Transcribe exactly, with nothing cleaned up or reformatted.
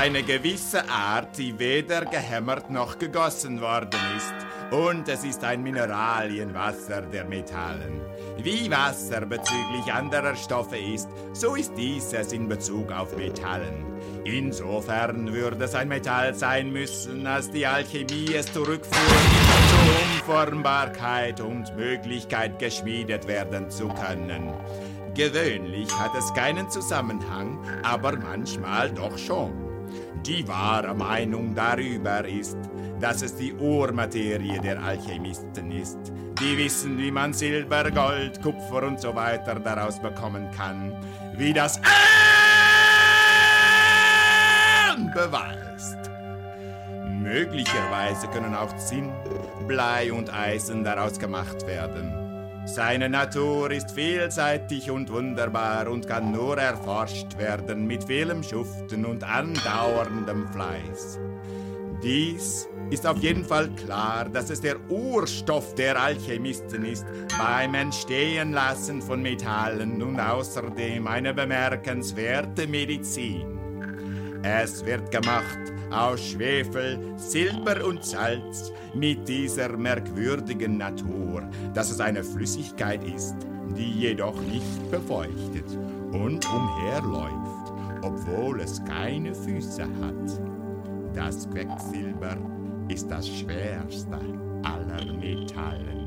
eine gewisse Art, die weder gehämmert noch gegossen worden ist. Und es ist ein Mineralienwasser der Metallen. Wie Wasser bezüglich anderer Stoffe ist, so ist dieses in Bezug auf Metallen. Insofern würde es ein Metall sein müssen, als die Alchemie es zurückführt zur Umformbarkeit und Möglichkeit, geschmiedet werden zu können. Gewöhnlich hat es keinen Zusammenhang, aber manchmal doch schon. Die wahre Meinung darüber ist, dass es die Urmaterie der Alchemisten ist. Die wissen, wie man Silber, Gold, Kupfer und so weiter daraus bekommen kann. Wie das beweist. Möglicherweise können auch Zinn, Blei und Eisen daraus gemacht werden. Seine Natur ist vielseitig und wunderbar und kann nur erforscht werden mit vielem Schuften und andauerndem Fleiß. Dies ist auf jeden Fall klar, dass es der Urstoff der Alchemisten ist, beim Entstehenlassen von Metallen und außerdem eine bemerkenswerte Medizin. Es wird gemacht aus Schwefel, Silber und Salz mit dieser merkwürdigen Natur, dass es eine Flüssigkeit ist, die jedoch nicht befeuchtet und umherläuft, obwohl es keine Füße hat. Das Quecksilber ist das schwerste aller Metalle.